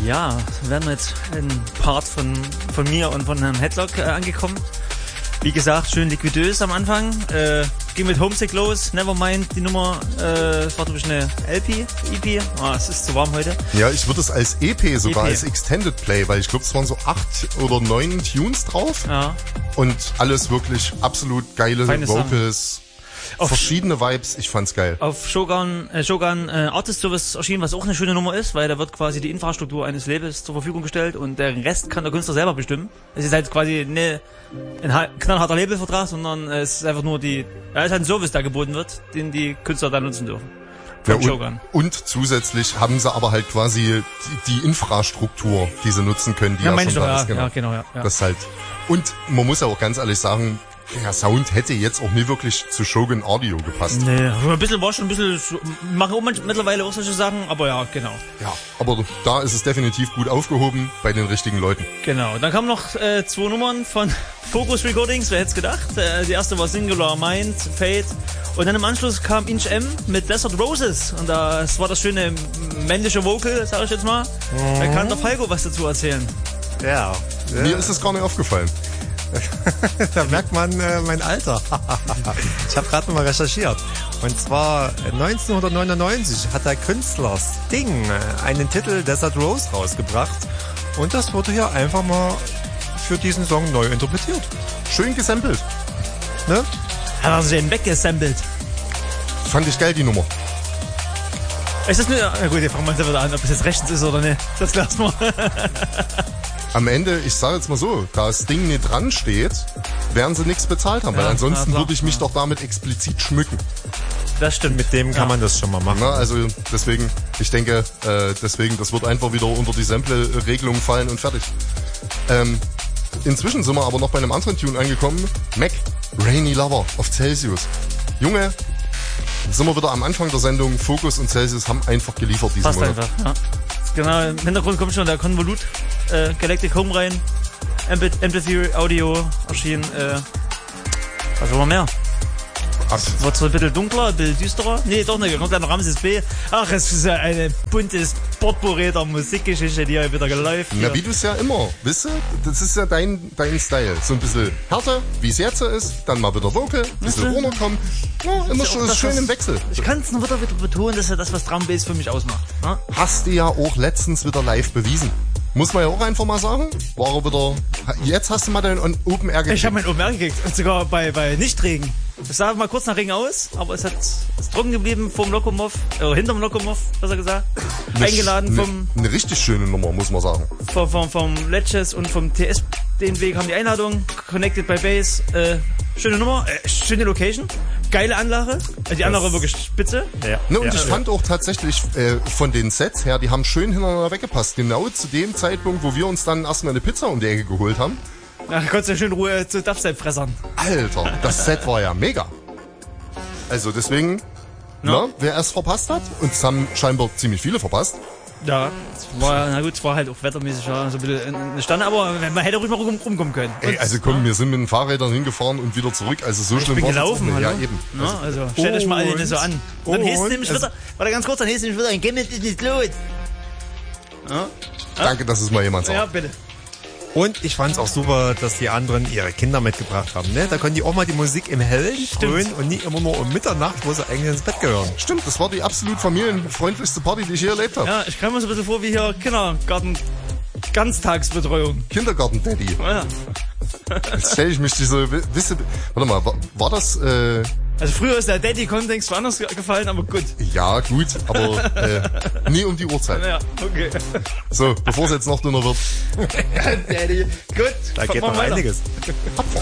Ja, wir werden jetzt ein Part von mir und von Herrn Headlock angekommen. Wie gesagt, schön liquidös am Anfang. Ging mit Homesick los, Nevermind, die Nummer, es war glaube ich eine LP, EP. Es ist zu warm heute. Ja, ich würde es als EP sogar, EP. als Extended Play, weil ich glaube, es waren so 8 oder 9 Tunes drauf. Ja. Und alles wirklich absolut geile Feine Vocals, Auf- verschiedene Vibes, ich fand's geil. Auf Shogun Artist Service erschienen, was auch eine schöne Nummer ist, weil da wird quasi die Infrastruktur eines Labels zur Verfügung gestellt und der Rest kann der Künstler selber bestimmen. Es ist halt quasi ein knallharter Labelvertrag, sondern es ist einfach nur es ist halt ein Service, der geboten wird, den die Künstler dann nutzen dürfen. Ja, Von Shogun. und zusätzlich haben sie aber halt quasi die Infrastruktur, die sie nutzen können, die Ja, ja meine schon ich doch, da ja, ist. Genau. ja, genau, ja. Das halt. Und man muss ja auch ganz ehrlich sagen, der Sound hätte jetzt auch nie wirklich zu Shogun Audio gepasst. Nee, ein bisschen war schon ein bisschen, machen auch mittlerweile auch solche Sachen, aber ja, genau. Ja, aber da ist es definitiv gut aufgehoben bei den richtigen Leuten. Genau, dann kamen noch 2 Nummern von Focus Recordings, wer hätte es gedacht. Die erste war Singular Mind, Fate. Und dann im Anschluss kam Inch M mit Desert Roses. Und das war das schöne männliche Vocal, sag ich jetzt mal. Da kann der Falco was dazu erzählen. Ja. Mir ist es gar nicht aufgefallen. Da merkt man mein Alter. Ich habe gerade mal recherchiert. Und zwar 1999 hat der Künstler Sting einen Titel Desert Rose rausgebracht. Und das wurde hier einfach mal für diesen Song neu interpretiert. Schön gesampelt. Ne? Hat er sich eben weggesampelt. Fand ich geil, die Nummer. Ist das nur, na gut, jetzt fangen wir uns ja wieder an, ob es jetzt rechtens ist oder nicht. Das lassen wir. Am Ende, ich sage jetzt mal so, da das Ding nicht dran steht, werden sie nichts bezahlt haben, weil Ja, ansonsten klar, würde ich mich doch damit explizit schmücken. Das stimmt. Mit dem kann man das schon mal machen. Na, also deswegen, ich denke, das wird einfach wieder unter die Sample-Regelung fallen und fertig. Inzwischen sind wir aber noch bei einem anderen Tune angekommen. Mac, Rainy Lover auf Celsius. Junge, sind wir wieder am Anfang der Sendung. Focus und Celsius haben einfach geliefert diesen Passt Monat. einfach, ja. Genau, im Hintergrund kommt schon der Convolut, Galactic Home rein, Amplitude Audio erschienen, was wollen wir mehr? Wird so ein bisschen dunkler, ein bisschen düsterer? Nee, doch nicht, kommt dann noch Ramses B. Ach, es ist ja eine buntes Portpourri der Musikgeschichte, die ja wieder läuft. Na, wie du es ja immer, wisst ihr? Das ist ja dein Style. So ein bisschen härter, wie es jetzt ist, dann mal wieder Vocal, ein bisschen runterkommen. Ja, immer ja auch das, schön im Wechsel. Ich kann es noch wieder betonen, dass ja das, was Drum Bass für mich ausmacht. Ne? Hast du ja auch letztens wieder live bewiesen. Muss man ja auch einfach mal sagen. War er wieder. Jetzt hast du mal deinen Open Air gekriegt. Ich habe mein Open Air gekriegt, und sogar bei Nichtregen. Es sah mal kurz nach Regen aus, aber es ist trocken geblieben vom Lokomov, hinterm Lokomov, besser gesagt. Eingeladen eine richtig schöne Nummer, muss man sagen. vom Ledges und vom TS, den Weg haben die Einladung, Connected by Bass, schöne Nummer, schöne Location, geile Anlage, die Anlage wirklich spitze. Ja. Ne, und ich fand auch tatsächlich von den Sets her, die haben schön hintereinander weggepasst. Genau zu dem Zeitpunkt, wo wir uns dann erstmal eine Pizza um die Ecke geholt haben. Da konntest du schön Ruhe zu Dubstep-Fressern. Alter, das Set war ja mega. Also deswegen, No. wer es verpasst hat, und es haben scheinbar ziemlich viele verpasst. Ja, es war halt auch wettermäßig ja, so ein bisschen eine Stange, aber man hätte ruhig mal rumkommen können. Ey, also komm, wir sind mit den Fahrrädern hingefahren und wieder zurück, also so schlimm bin war es gelaufen, jetzt auch nicht. hallo? Ja, eben. Na, also stellt euch mal alle nicht so an. Dann heißt es nämlich wieder, warte ganz kurz, dann heißt es nämlich wieder, ein Gimmet ist nicht los. Ja? Danke, dass es mal jemand sagt. Ja, bitte. Und ich fand's auch super, dass die anderen ihre Kinder mitgebracht haben. Ne? Da können die auch mal die Musik im Hellen frönen und nicht immer nur um Mitternacht, wo sie eigentlich ins Bett gehören. Stimmt, das war die absolut familienfreundlichste Party, die ich je erlebt habe. Ja, ich kam mir so ein bisschen vor wie hier Kindergarten, Ganztagsbetreuung. Kindergarten-Daddy. Ja. Jetzt stelle ich mich diese, warte mal, war das, Also früher ist der Daddy-Kontext woanders gefallen, aber gut. ja gut, aber nie um die Uhrzeit. Ja, okay. So, bevor es jetzt noch dünner wird. Daddy, gut. Da fahren geht wir noch weiter. einiges.